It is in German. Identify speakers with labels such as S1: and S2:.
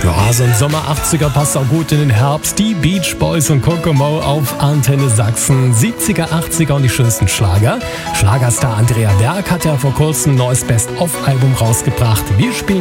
S1: Ja, so ein Sommer 80er passt auch gut in den Herbst. Die Beach Boys und Kokomo auf Antenne Sachsen. 70er, 80er und die schönsten Schlager. Schlagerstar Andrea Berg hat ja vor kurzem ein neues Best-of-Album rausgebracht. Wir spielen